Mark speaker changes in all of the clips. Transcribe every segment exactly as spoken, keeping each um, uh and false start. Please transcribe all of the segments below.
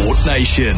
Speaker 1: Sport Nation.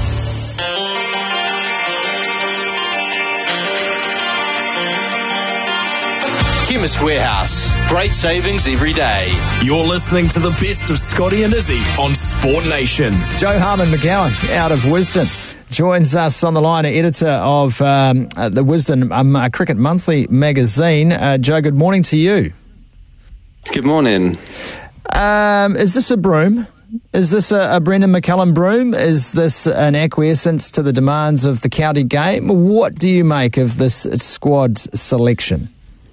Speaker 2: Chemist Warehouse. Great savings every day.
Speaker 1: You're listening to the best of Scotty and Izzy on Sport Nation.
Speaker 3: Joe Harmon-McGowan out of Wisden joins us on the line, editor of um, uh, the Wisden um, uh, Cricket Monthly magazine. Uh, Joe, good morning to you.
Speaker 4: Good morning.
Speaker 3: Um, is this a broom? Is this a, a Brendan McCullum broom? Is this an acquiescence to the demands of the county game? What do you make of this squad selection?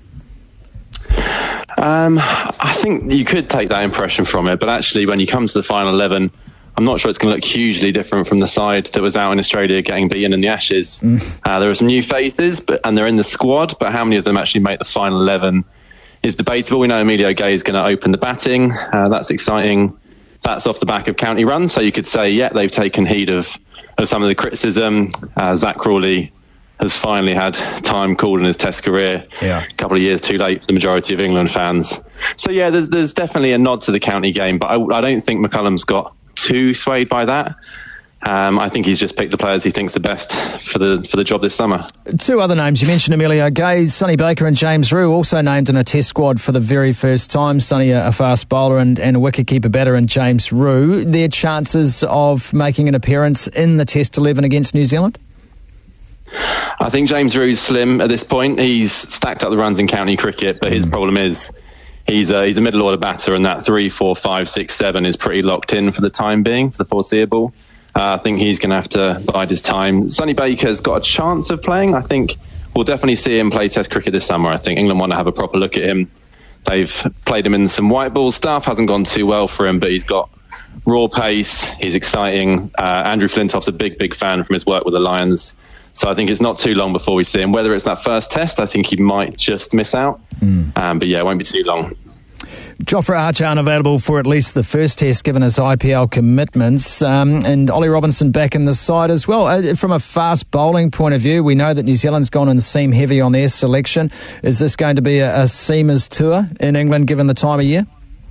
Speaker 4: Um, I think you could take that impression from it, but actually when you come to the final eleven, I'm not sure it's going to look hugely different from the side that was out in Australia getting beaten in the Ashes. Mm. Uh, there are some new faces, but and they're in the squad, but how many of them actually make the final eleven is debatable. We know Emilio Gay is going to open the batting. Uh, that's exciting. That's off the back of county runs, so you could say, yeah, they've taken heed of, of some of the criticism. Uh, Zach Crawley has finally had time called in his Test career. Yeah. A couple of years too late for the majority of England fans. So, yeah, there's, there's definitely a nod to the county game, but I, I don't think McCullum's got too swayed by that. Um, I think he's just picked the players he thinks are best for the for the job this summer.
Speaker 3: Two other names. You mentioned Emilio Gay, Sonny Baker and James Rue, also named in a Test squad for the very first time. Sonny, a fast bowler, and, and a wicketkeeper batter in James Rue. Their chances of making an appearance in the Test eleven against New Zealand?
Speaker 4: I think James Rue's slim at this point. He's stacked up the runs in county cricket, but his mm. problem is he's a, he's a middle order batter, and that three, four, five, six, seven is pretty locked in for the time being, for the foreseeable. Uh, I think he's going to have to bide his time. Sonny Baker's got a chance of playing. I think we'll definitely see him play Test cricket this summer. I think England want to have a proper look at him. They've played him in some white ball stuff, hasn't gone too well for him, but he's got raw pace, he's exciting. Uh, Andrew Flintoff's a big, big fan from his work with the Lions. So I think it's not too long before we see him. Whether it's that first Test, I think he might just miss out. Mm. Um, but yeah, it won't be too long.
Speaker 3: Jofra Archer unavailable for at least the first Test given his I P L commitments, um, and Ollie Robinson back in the side as well. Uh, from a fast bowling point of view, we know that New Zealand's gone and seam heavy on their selection. Is this going to be a, a seamers tour in England given the time of year?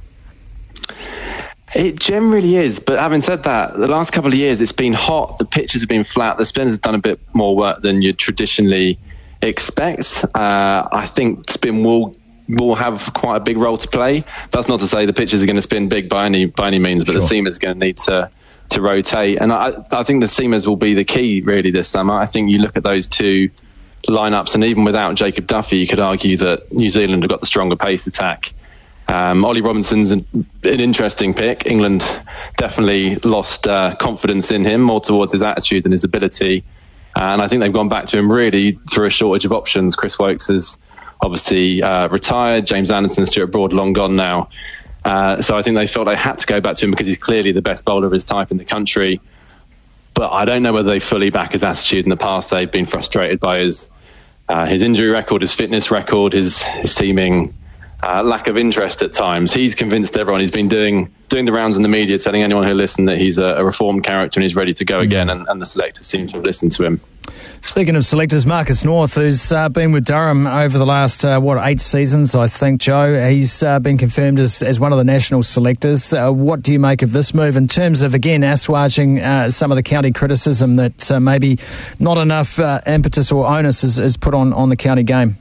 Speaker 4: It generally is, but having said that, the last couple of years it's been hot, the pitches have been flat, the spinners have done a bit more work than you'd traditionally expect. Uh, I think spin will will have quite a big role to play. That's not to say the pitches are going to spin big by any by any means, but sure. The seamers are going to need to to rotate, and I, I think the seamers will be the key really this summer. I think you look at those two lineups, and even without Jacob Duffy, you could argue that New Zealand have got the stronger pace attack. Um, Ollie Robinson's an, an interesting pick. England definitely lost uh, confidence in him, more towards his attitude than his ability. Uh, and I think they've gone back to him really through a shortage of options. Chris Wokes is obviously uh, retired. James Anderson, Stuart Broad, long gone now. Uh, so I think they felt they had to go back to him because he's clearly the best bowler of his type in the country. But I don't know whether they fully back his attitude. In the past, they've been frustrated by his uh, his injury record, his fitness record, his, his seeming Uh, lack of interest at times. He's convinced everyone. He's been doing doing the rounds in the media, telling anyone who listens that he's a, a reformed character and he's ready to go mm. again, and, and the selectors seem to have listened to him.
Speaker 3: Speaking of selectors, Marcus North, who's uh, been with Durham over the last, uh, what, eight seasons, I think, Joe. He's uh, been confirmed as, as one of the national selectors. Uh, what do you make of this move in terms of, again, assuaging uh, some of the county criticism that uh, maybe not enough uh, impetus or onus is, is put on, on the county game?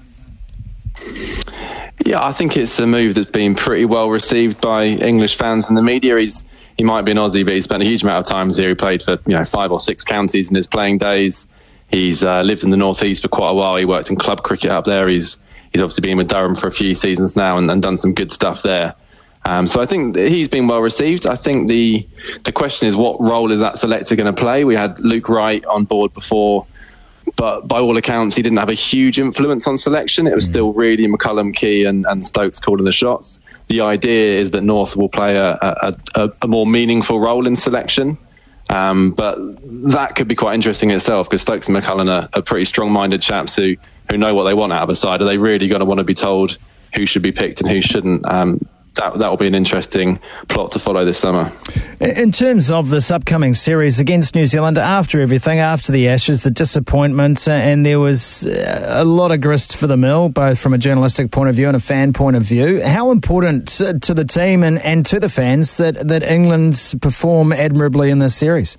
Speaker 4: Yeah, I think it's a move that's been pretty well received by English fans and the media. He's he might be an Aussie, but he spent a huge amount of times here. He played for you know five or six counties in his playing days. He's uh, lived in the North East for quite a while. He worked in club cricket up there. He's he's obviously been with Durham for a few seasons now and, and done some good stuff there. Um, so I think he's been well received. I think the the question is, what role is that selector going to play? We had Luke Wright on board before, but by all accounts, he didn't have a huge influence on selection. It was still really McCullum, Key and, and Stokes calling the shots. The idea is that North will play a, a, a, a more meaningful role in selection. Um, but that could be quite interesting in itself, because Stokes and McCullum are, are pretty strong-minded chaps who, who know what they want out of a side. Are they really going to want to be told who should be picked and who shouldn't? Um, that that will be an interesting plot to follow this summer.
Speaker 3: In terms of this upcoming series against New Zealand, after everything, after the Ashes, the disappointment, uh, and there was uh, a lot of grist for the mill, both from a journalistic point of view and a fan point of view. How important uh, to the team and, and to the fans that, that England perform admirably in this series?